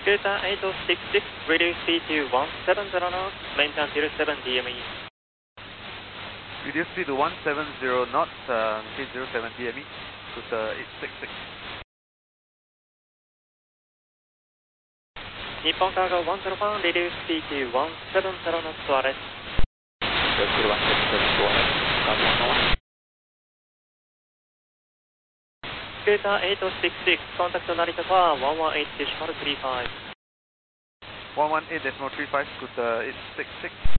Scooter 8066, reduce speed to 170 knots, maintain 07 DME. Reduce speed to 170 knots, 07 DME, Scooter 866. Nippon Cargo 105, reduce speed to 170 knots to arrest. Scooter 177 to arrest, Cargo 101. Scooter 8066, contact Narita Tower 118.35. 118.35, Scooter 866.